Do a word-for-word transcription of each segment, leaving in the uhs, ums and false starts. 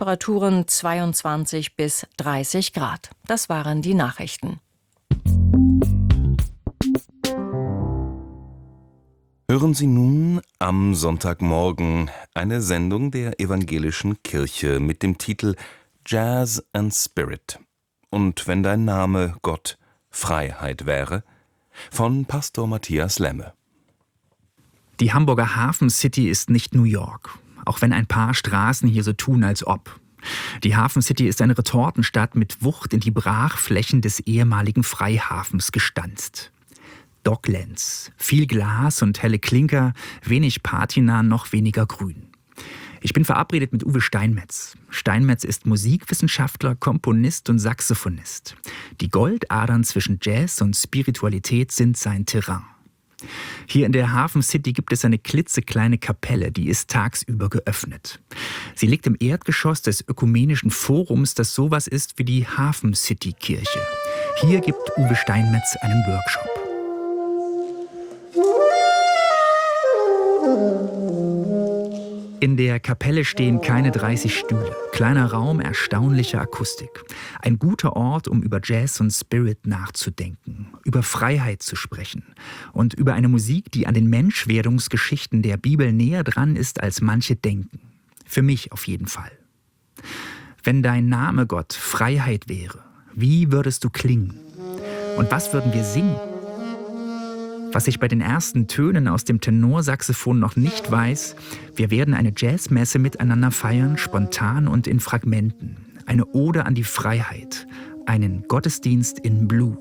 Temperaturen zweiundzwanzig bis dreißig Grad. Das waren die Nachrichten. Hören Sie nun am Sonntagmorgen eine Sendung der Evangelischen Kirche mit dem Titel Jazz and Spirit. Und wenn dein Name, Gott, Freiheit wäre, von Pastor Matthias Lemme. Die Hamburger Hafen City ist nicht New York, auch wenn ein paar Straßen hier so tun, als ob. Die Hafen City ist eine Retortenstadt mit Wucht in die Brachflächen des ehemaligen Freihafens gestanzt. Docklands, viel Glas und helle Klinker, wenig Patina, noch weniger Grün. Ich bin verabredet mit Uwe Steinmetz. Steinmetz ist Musikwissenschaftler, Komponist und Saxophonist. Die Goldadern zwischen Jazz und Spiritualität sind sein Terrain. Hier in der Hafen City gibt es eine klitzekleine Kapelle, die ist tagsüber geöffnet. Sie liegt im Erdgeschoss des Ökumenischen Forums, das sowas ist wie die Hafen City Kirche. Hier gibt Uwe Steinmetz einen Workshop. In der Kapelle stehen keine dreißig Stühle. Kleiner Raum, erstaunliche Akustik. Ein guter Ort, um über Jazz und Spirit nachzudenken, über Freiheit zu sprechen und über eine Musik, die an den Menschwerdungsgeschichten der Bibel näher dran ist, als manche denken. Für mich auf jeden Fall. Wenn dein Name, Gott, Freiheit wäre, wie würdest du klingen? Und was würden wir singen? Was ich bei den ersten Tönen aus dem Tenorsaxophon noch nicht weiß, wir werden eine Jazzmesse miteinander feiern, spontan und in Fragmenten. Eine Ode an die Freiheit, einen Gottesdienst in Blue.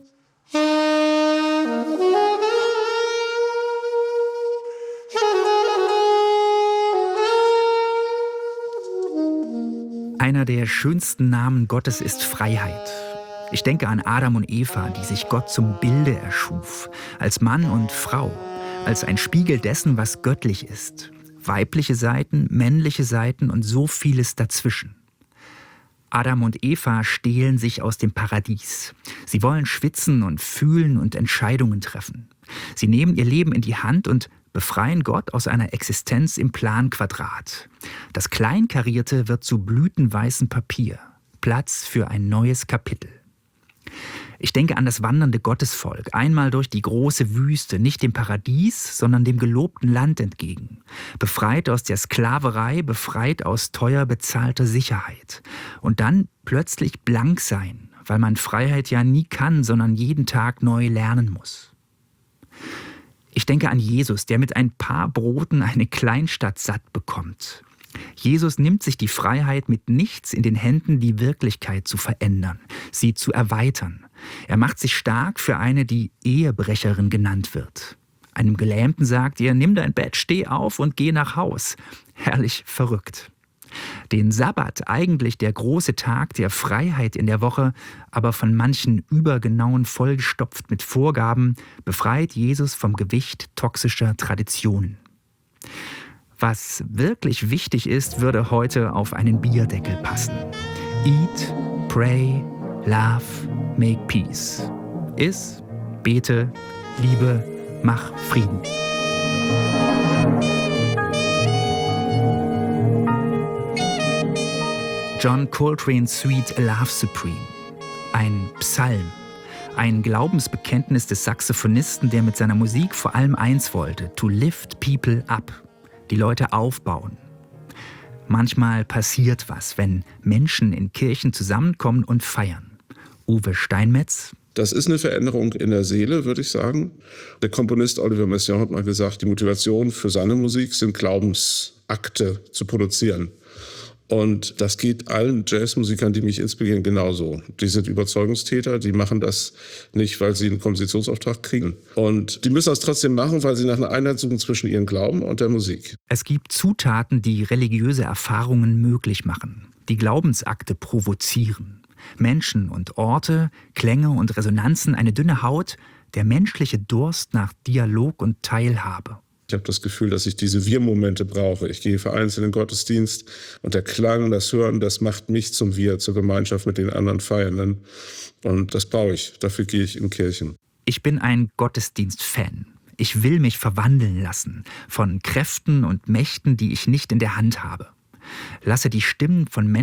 Einer der schönsten Namen Gottes ist Freiheit. Ich denke an Adam und Eva, die sich Gott zum Bilde erschuf, als Mann und Frau, als ein Spiegel dessen, was göttlich ist. Weibliche Seiten, männliche Seiten und so vieles dazwischen. Adam und Eva stehlen sich aus dem Paradies. Sie wollen schwitzen und fühlen und Entscheidungen treffen. Sie nehmen ihr Leben in die Hand und befreien Gott aus einer Existenz im Planquadrat. Das Kleinkarierte wird zu blütenweißem Papier. Platz für ein neues Kapitel. Ich denke an das wandernde Gottesvolk, einmal durch die große Wüste, nicht dem Paradies, sondern dem gelobten Land entgegen. Befreit aus der Sklaverei, befreit aus teuer bezahlter Sicherheit. Und dann plötzlich blank sein, weil man Freiheit ja nie kann, sondern jeden Tag neu lernen muss. Ich denke an Jesus, der mit ein paar Broten eine Kleinstadt satt bekommt. Jesus nimmt sich die Freiheit, mit nichts in den Händen die Wirklichkeit zu verändern, sie zu erweitern. Er macht sich stark für eine, die Ehebrecherin genannt wird. Einem Gelähmten sagt er, nimm dein Bett, steh auf und geh nach Haus. Herrlich verrückt. Den Sabbat, eigentlich der große Tag der Freiheit in der Woche, aber von manchen übergenauen vollgestopft mit Vorgaben, befreit Jesus vom Gewicht toxischer Traditionen. Was wirklich wichtig ist, würde heute auf einen Bierdeckel passen. Eat, pray, love, make peace. Iss, bete, liebe, mach Frieden. John Coltrane's Suite Love Supreme. Ein Psalm. Ein Glaubensbekenntnis des Saxophonisten, der mit seiner Musik vor allem eins wollte: to lift people up. Die Leute aufbauen. Manchmal passiert was, wenn Menschen in Kirchen zusammenkommen und feiern. Uwe Steinmetz. Das ist eine Veränderung in der Seele, würde ich sagen. Der Komponist Oliver Messiaen hat mal gesagt, die Motivation für seine Musik sind Glaubensakte zu produzieren. Und das geht allen Jazzmusikern, die mich inspirieren, genauso. Die sind Überzeugungstäter, die machen das nicht, weil sie einen Kompositionsauftrag kriegen. Und die müssen das trotzdem machen, weil sie nach einer Einheit suchen zwischen ihrem Glauben und der Musik. Es gibt Zutaten, die religiöse Erfahrungen möglich machen, die Glaubensakte provozieren. Menschen und Orte, Klänge und Resonanzen, eine dünne Haut, der menschliche Durst nach Dialog und Teilhabe. Ich habe das Gefühl, dass ich diese Wir-Momente brauche. Ich gehe vereinzelt in den Gottesdienst und der Klang, das Hören, das macht mich zum Wir, zur Gemeinschaft mit den anderen Feiernden. Und das brauche ich. Dafür gehe ich in Kirchen. Ich bin ein Gottesdienst-Fan. Ich will mich verwandeln lassen von Kräften und Mächten, die ich nicht in der Hand habe. Lasse die Stimmen von Menschen